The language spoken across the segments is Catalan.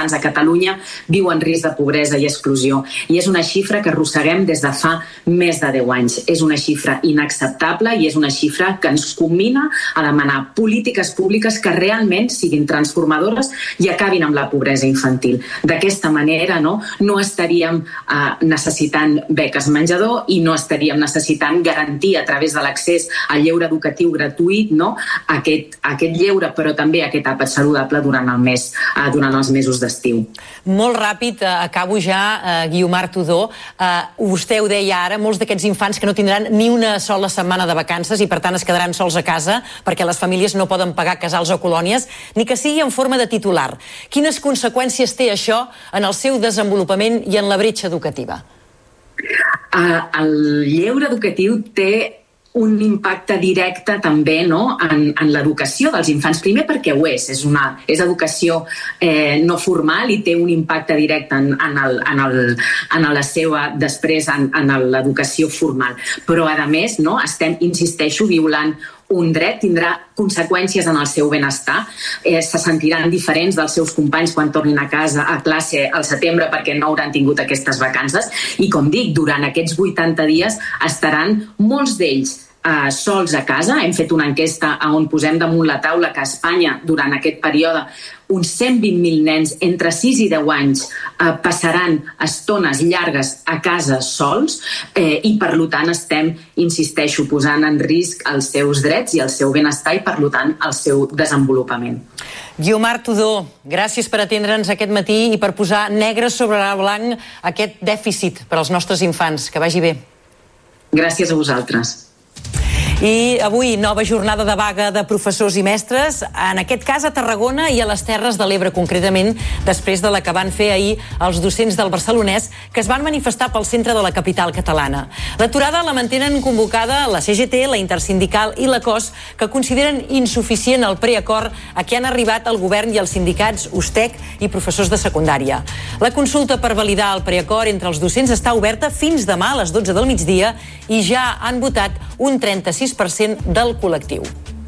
infants a Catalunya viu en risc de pobresa i exclusió. I és una xifra que arrosseguem des de fa més de 10 anys. És una xifra inacceptable i és una xifra que ens commina a demanar polítiques públiques que realment siguin transformadores i acabin amb la pobresa infantil. D'aquesta manera no estaríem necessitant beques menjador i no estaríem necessitant garantir a través de l'accés al lleure educatiu gratuït aquest lleure, però també aquest àpat saludable durant els mesos d'estiu. Molt ràpid, acabo ja, Guiomar Tudó. Vostè ho deia ara, molts d'aquests infants que no tindran ni una sola setmana de vacances i per tant es quedaran sols a casa perquè les famílies no poden pagar casals o colònies, ni que sigui en forma de titular. Quines conseqüències té això en el seu desenvolupament i en la bretxa educativa? El lleure educatiu té un impacte directe també en l'educació dels infants. Primer perquè ho és educació no formal i té un impacte directe en la seva, després, en l'educació formal. Però, a més, estem, insisteixo, violant un dret, tindrà conseqüències en el seu benestar, se sentiran diferents dels seus companys quan tornin a casa, a classe al setembre, perquè no hauran tingut aquestes vacances, i com dic, durant aquests 80 dies estaran molts d'ells sols a casa. Hem fet una enquesta on posem damunt la taula que a Espanya, durant aquest període, uns 120.000 nens entre 6 i 10 anys passaran estones llargues a casa sols i, per tant, estem, insisteixo, posant en risc els seus drets i el seu benestar i, per tant, el seu desenvolupament. Guiomar Tudó, gràcies per atendre'ns aquest matí i per posar negre sobre blanc aquest dèficit per als nostres infants. Que vagi bé. Gràcies a vosaltres. I avui, nova jornada de vaga de professors i mestres, en aquest cas a Tarragona i a les Terres de l'Ebre, concretament, després de la que van fer ahir els docents del Barcelonès, que es van manifestar pel centre de la capital catalana. L'aturada la mantenen convocada la CGT, la Intersindical i la COS, que consideren insuficient el preacord a què han arribat el govern i els sindicats USTEC i professors de secundària. La consulta per validar el preacord entre els docents està oberta fins demà a les 12 del migdia i ja han votat un 36% del col·lectiu.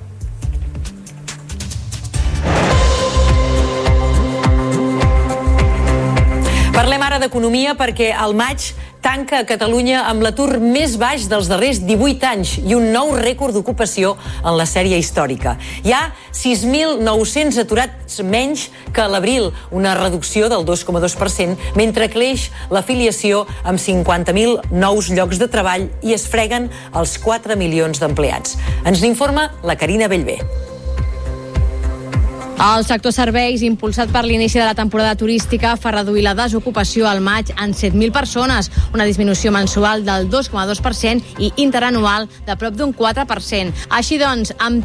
Parlem ara d'economia perquè al maig tanca a Catalunya amb l'atur més baix dels darrers 18 anys i un nou rècord d'ocupació en la sèrie històrica. Hi ha 6.900 aturats menys que a l'abril, una reducció del 2,2%, mentre creix l'afiliació amb 50.000 nous llocs de treball i es freguen els 4 milions d'empleats. Ens n'informa la Carina Bellver. El sector serveis, impulsat per l'inici de la temporada turística, fa reduir la desocupació al maig en 7.000 persones, una disminució mensual del 2,2% i interanual de prop d'un 4%. Així doncs, amb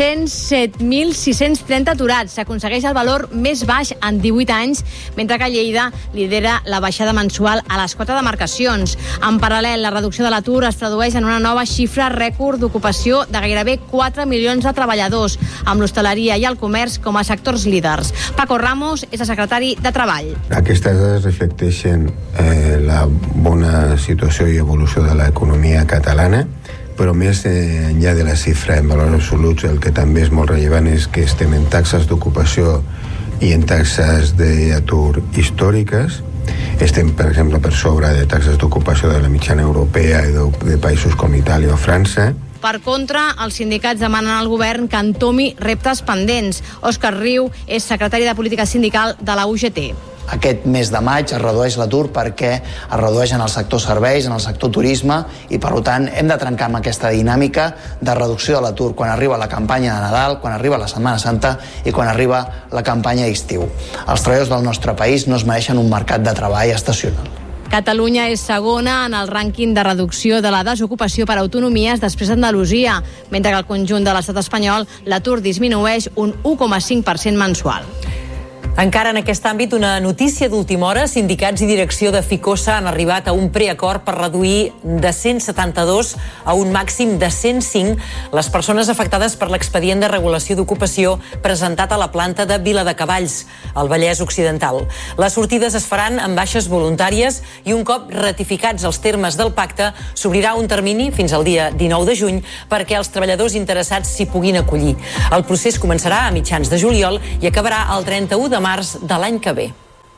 307.630 aturats, s'aconsegueix el valor més baix en 18 anys, mentre que Lleida lidera la baixada mensual a les 4 demarcacions. En paral·lel, la reducció de l'atur es tradueix en una nova xifra rècord d'ocupació de gairebé 4 milions de treballadors, amb l'hostaleria i el comerç com a sectors líders. Paco Ramos és el secretari de Treball. Aquestes dades reflecteixen la bona situació i evolució de l'economia catalana, però més enllà de la xifra en valors absoluts, el que també és molt rellevant és que estem en taxes d'ocupació i en taxes d'atur històriques. Estem, per exemple, per sobre de taxes d'ocupació de la mitjana europea i de països com Itàlia o França. Per contra, els sindicats demanen al govern que entomi reptes pendents. Òscar Riu és secretari de Política Sindical de la UGT. Aquest mes de maig es redueix l'atur perquè es redueix en el sector serveis, en el sector turisme i, per tant, hem de trencar amb aquesta dinàmica de reducció de l'atur quan arriba la campanya de Nadal, quan arriba la Setmana Santa i quan arriba la campanya d'estiu. Els treballadors del nostre país no es mereixen un mercat de treball estacional. Catalunya és segona en el rànquing de reducció de la desocupació per autonomies després d'Andalusia, mentre que al conjunt de l'estat espanyol l'atur disminueix un 1,5% mensual. Encara en aquest àmbit, una notícia d'última hora. Sindicats i direcció de Ficosa han arribat a un preacord per reduir de 172 a un màxim de 105 les persones afectades per l'expedient de regulació d'ocupació presentat a la planta de Viladecavalls, al Vallès Occidental. Les sortides es faran amb baixes voluntàries i un cop ratificats els termes del pacte, s'obrirà un termini fins al dia 19 de juny perquè els treballadors interessats s'hi puguin acollir. El procés començarà a mitjans de juliol i acabarà el 31 de març de l'any que ve.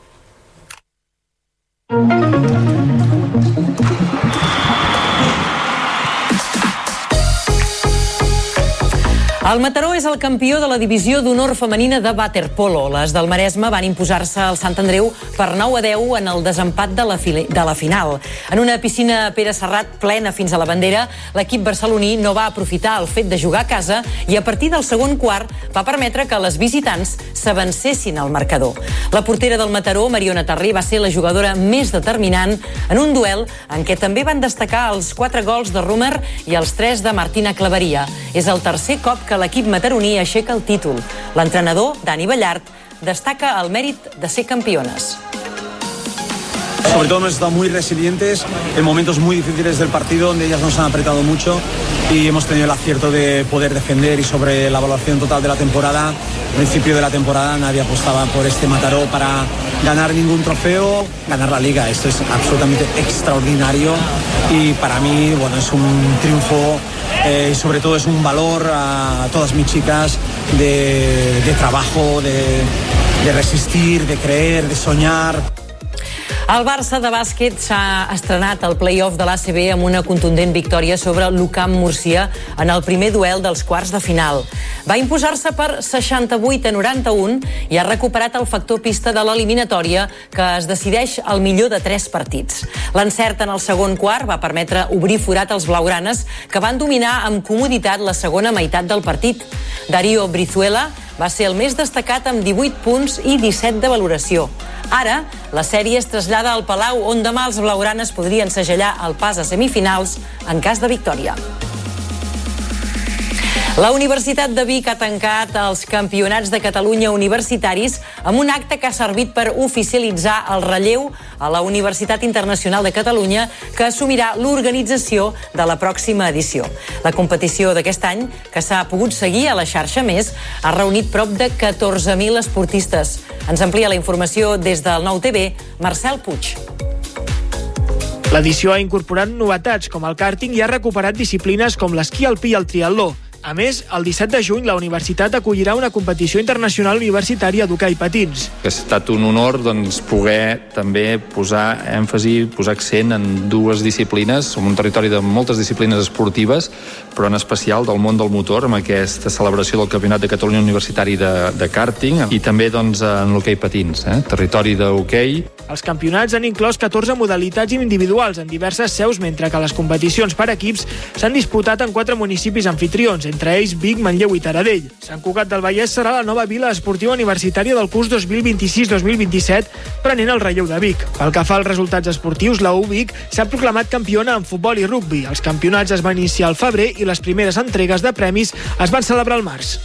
El Mataró és el campió de la divisió d'honor femenina de waterpolo. Les del Maresme van imposar-se al Sant Andreu per 9-10 en el desempat de la final. En una piscina Pere Serrat plena fins a la bandera, l'equip barceloní no va aprofitar el fet de jugar a casa i a partir del segon quart va permetre que les visitants s'avancessin al marcador. La portera del Mataró, Mariona Tarré, va ser la jugadora més determinant en un duel en què també van destacar els 4 gols de Rumer i els 3 de Martina Claveria. És el tercer cop que l'equip mataroní aixeca el títol. L'entrenador, Dani Ballart, destaca el mèrit de ser campiones. Sobre todo hemos estado muy resilientes en momentos muy difíciles del partido donde ellas nos han apretado mucho y hemos tenido el acierto de poder defender. Y sobre la evaluación total de la temporada, al principio de la temporada nadie apostaba por este Mataró para ganar ningún trofeo, ganar la liga. Esto es absolutamente extraordinario y para mí, bueno, es un triunfo y sobre todo es un valor a todas mis chicas de trabajo, de resistir, de creer, de soñar. El Barça de bàsquet s'ha estrenat al play-off de l'ACB amb una contundent victòria sobre l'UCAM Múrcia en el primer duel dels quarts de final. Va imposar-se per 68-91 i ha recuperat el factor pista de l'eliminatòria que es decideix al millor de 3 partits. L'encert en el segon quart va permetre obrir forat als blaugranes que van dominar amb comoditat la segona meitat del partit. Darío Brizuela va ser el més destacat amb 18 punts i 17 de valoració. Ara, la sèrie es trasllada al Palau, on demà els blaugranes podrien segellar el pas a semifinals en cas de victòria. La Universitat de Vic ha tancat els Campionats de Catalunya universitaris amb un acte que ha servit per oficialitzar el relleu a la Universitat Internacional de Catalunya, que assumirà l'organització de la pròxima edició. La competició d'aquest any, que s'ha pogut seguir a la xarxa Més, ha reunit prop de 14.000 esportistes. Ens amplia la informació des del 9TV, Marcel Puig. L'edició ha incorporat novetats com el kàrting i ha recuperat disciplines com l'esquí alpí i el triatló. A més, el 17 de juny la universitat acollirà una competició internacional universitària d'hoquei patins. Ha estat un honor poder també posar èmfasi, posar accent en 2 disciplines. Som un territori de moltes disciplines esportives, però en especial del món del motor, amb aquesta celebració del Campionat de Catalunya Universitari de kàrting i també en l'hoquei patins, territori d'hoquei. Els campionats han inclòs 14 modalitats individuals en diverses seus, mentre que les competicions per equips s'han disputat en 4 municipis anfitrions, entre ells Vic, Manlleu i Taradell. Sant Cugat del Vallès serà la nova vila esportiva universitària del curs 2026-2027, prenent el relleu de Vic. Pel que fa als resultats esportius, la UVic s'ha proclamat campiona en futbol i rugbi. Els campionats es van iniciar al febrer i les primeres entregues de premis es van celebrar al març.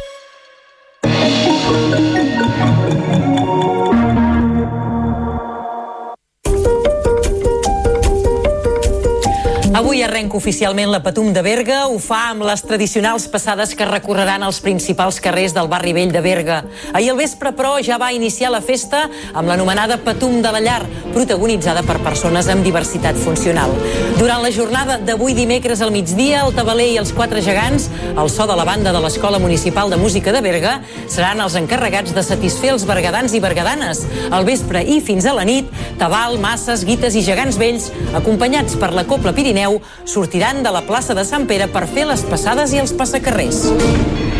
Avui arrenca oficialment la Patum de Berga. Ho fa amb les tradicionals passades que recorreran els principals carrers del barri vell de Berga. Ahir al vespre, però, ja va iniciar la festa amb l'anomenada Patum de la Llar, protagonitzada per persones amb diversitat funcional. Durant la jornada d'avui dimecres al migdia, el tabaler i els 4 gegants, al so de la banda de l'Escola Municipal de Música de Berga, seran els encarregats de satisfer els bergadans i bergadanes. Al vespre i fins a la nit, tabal, masses, guites i gegants vells, acompanyats per la Cobla Pirineu, sortiran de la plaça de Sant Pere per fer les passades i els passacarrers.